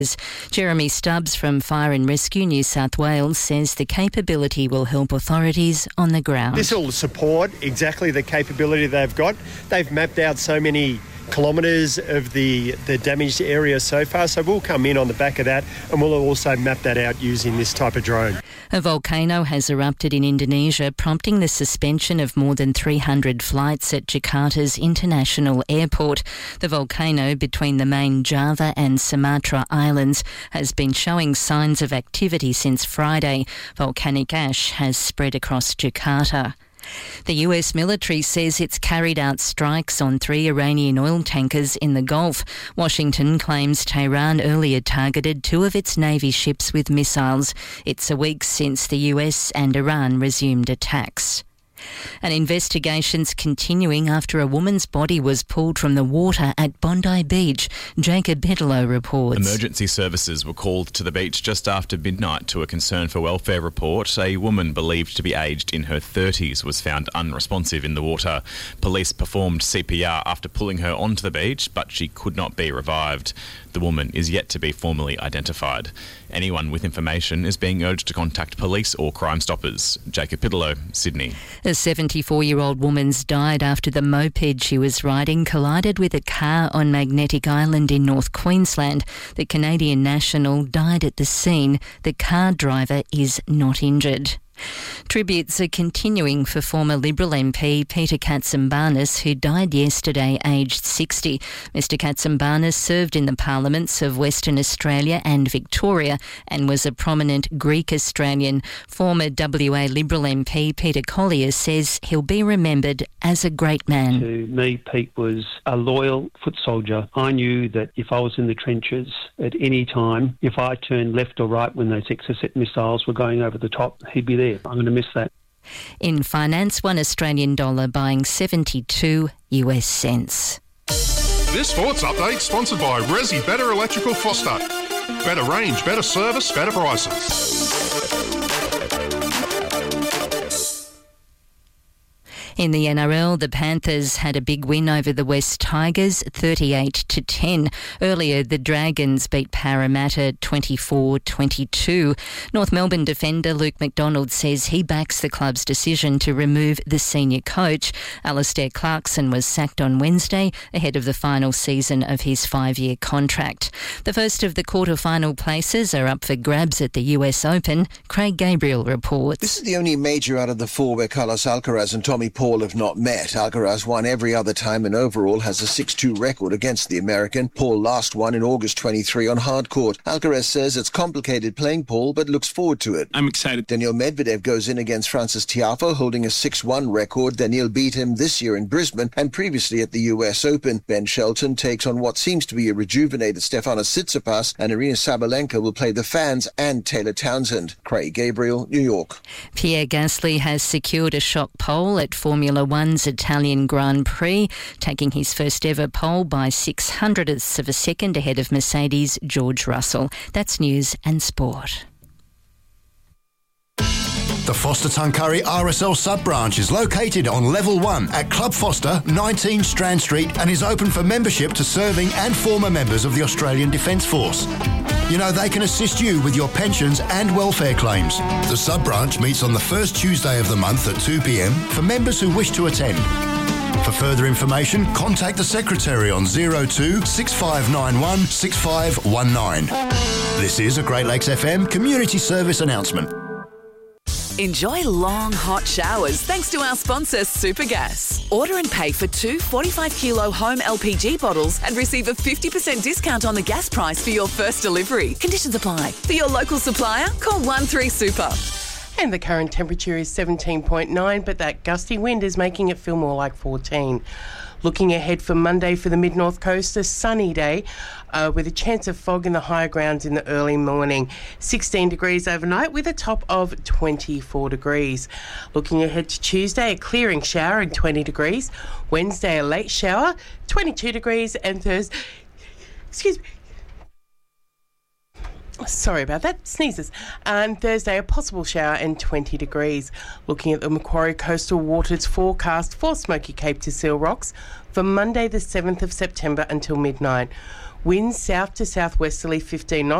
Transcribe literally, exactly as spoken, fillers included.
Jeremy Stubbs from Fire and Rescue New South Wales says the capability will help authorities on the ground. This will support exactly the capability they've got. They've mapped out so many kilometres of the, the damaged area so far, so we'll come in on the back of that and we'll also map that out using this type of drone. A volcano has erupted in Indonesia, prompting the suspension of more than three hundred flights at Jakarta's international airport. The volcano between the main Java and Sumatra islands has been showing signs of activity since Friday. Volcanic ash has spread across Jakarta. The U S military says it's carried out strikes on three Iranian oil tankers in the Gulf. Washington claims Tehran earlier targeted two of its Navy ships with missiles. It's a week since the U S and Iran resumed attacks. An investigation's continuing after a woman's body was pulled from the water at Bondi Beach. Jacob Bigelow reports. Emergency services were called to the beach just after midnight to a Concern for Welfare report. A woman believed to be aged in her thirties was found unresponsive in the water. Police performed C P R after pulling her onto the beach, but she could not be revived. The woman is yet to be formally identified. Anyone with information is being urged to contact police or Crime Stoppers. Jacob Bigelow, Sydney. A seventy-four-year-old woman's died after the moped she was riding collided with a car on Magnetic Island in North Queensland. The Canadian national died at the scene. The car driver is not injured. Tributes are continuing for former Liberal M P Peter Katsambanis, who died yesterday aged sixty. Mister Katsambanis served in the parliaments of Western Australia and Victoria and was a prominent Greek Australian. Former W A Liberal M P Peter Collier says he'll be remembered as a great man. To me, Pete was a loyal foot soldier. I knew that if I was in the trenches at any time, if I turned left or right when those Exocet missiles were going over the top, he'd be there. I'm going to miss that. In finance, one Australian dollar buying seventy-two U S cents. This sports update sponsored by Resi Better Electrical Foster. Better range, better service, better prices. In the N R L, the Panthers had a big win over the West Tigers, thirty-eight to ten. Earlier, the Dragons beat Parramatta twenty-four twenty-two. North Melbourne defender Luke McDonald says he backs the club's decision to remove the senior coach. Alistair Clarkson was sacked on Wednesday ahead of the final season of his five-year contract. The first of the quarter-final places are up for grabs at the U S Open. Craig Gabriel reports. This is the only major out of the four where Carlos Alcaraz and Tommy Paul have not met. Alcaraz won every other time and overall has a six two record against the American. Paul last won in August twenty-three on hard court. Alcaraz says it's complicated playing Paul but looks forward to it. I'm excited. Daniil Medvedev goes in against Francis Tiafoe holding a six one record. Daniil beat him this year in Brisbane and previously at the U S Open. Ben Shelton takes on what seems to be a rejuvenated Stefanos Tsitsipas, and Arina Sabalenka will play the fans and Taylor Townsend. Craig Gabriel, New York. Pierre Gasly has secured a shock pole at Formula One's Italian Grand Prix, taking his first ever pole by six hundredths of a second ahead of Mercedes' George Russell. That's news and sport. The Foster Tuncurry R S L sub-branch is located on Level one at Club Foster, nineteen Strand Street, and is open for membership to serving and former members of the Australian Defence Force. You know, they can assist you with your pensions and welfare claims. The sub-branch meets on the first Tuesday of the month at two p m for members who wish to attend. For further information, contact the Secretary on zero two six five nine one six five one nine. This is a Great Lakes F M community service announcement. Enjoy long, hot showers thanks to our sponsor, Supergas. Order and pay for two forty-five kilo home L P G bottles and receive a fifty percent discount on the gas price for your first delivery. Conditions apply. For your local supplier, call one three super. And the current temperature is seventeen point nine, but that gusty wind is making it feel more like fourteen. Looking ahead for Monday for the mid-north coast, a sunny day uh, with a chance of fog in the higher grounds in the early morning. sixteen degrees overnight with a top of twenty-four degrees. Looking ahead to Tuesday, a clearing shower and twenty degrees. Wednesday, a late shower, twenty-two degrees. And Thursday, excuse me, Sorry about that, sneezes. And Thursday, a possible shower and twenty degrees. Looking at the Macquarie Coastal Waters forecast for Smoky Cape to Seal Rocks for Monday the seventh of September until midnight. Winds south to southwesterly fifteen knots.